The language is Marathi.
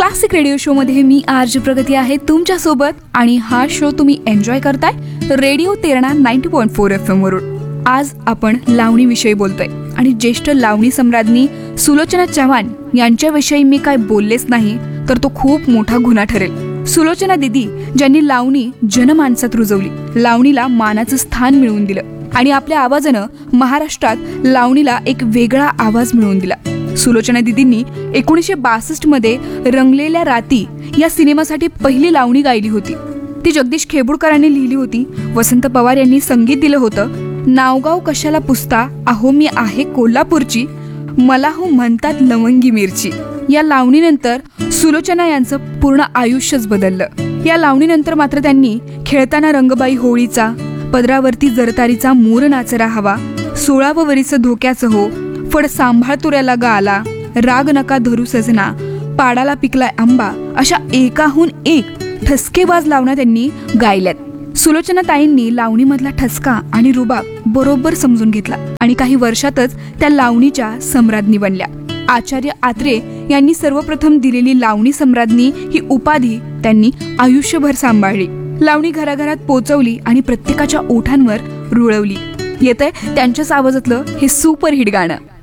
क्लासिक रेडिओ शो मध्ये मी आरजे प्रगती आहे तुमच्या सोबत आणि हा शो तुम्ही एन्जॉय करताय रेडिओ तेरणा 90.4 FM वरून। आज आपण लावणी विषयी बोलतोय आणि ज्येष्ठ लावणी सम्राज्ञी सुलोचना चव्हाण यांच्याविषयी मी काय बोललेच नाही तर तो खूप मोठा गुन्हा ठरेल। सुलोचना दीदी ज्यांनी लावणी जनमानसात रुजवली, लावणीला मानाचं स्थान मिळवून दिलं आणि आपल्या आवाजानं महाराष्ट्रात लावणीला एक वेगळा आवाज मिळवून दिला। सुलोचना दीदींनी 1962 मध्ये रंगलेल्या राती या सिनेमासाठी पहिली लावणी गायली होती। ती जगदीश खेबुडकरांनी लिहिली होती। वसंत पवार यांनी संगीत दिलं होतं। नावगाव कशाला पुसता, अहो मी आहे कोल्हापूरची, मला हो म्हणतात लवंगी मिरची। या लावणीनंतर सुलोचना यांचं पूर्ण आयुष्यच बदललं। या लावणीनंतर मात्र त्यांनी खेळताना रंगबाई होळीचा, पदरावरती जरतारीचा मोर नाचरा हवा, 16 वरीचं धोक्याचं हो, फड सांभाळ तुऱ्याला गाला, राग नका धरू सजना, पाडाला पिकलाय आंबा, अशा एकाहून एक ठसकेबाज लावण्या त्यांनी गायल्यात। सुलोचना ताईंनी लावणीमधला ठसका आणि रुबाब बरोबर समजून घेतला आणि काही वर्षातच त्या लावणीच्या सम्राज्ञी बनल्या। आचार्य आत्रे यांनी सर्वप्रथम दिलेली लावणी सम्राज्ञी ही उपाधी त्यांनी आयुष्यभर सांभाळली। लावणी घराघरात पोचवली आणि प्रत्येकाच्या ओठांवर रुळवली। येतंय त्यांच्याच आवाजातलं हे सुपरहिट गाणं।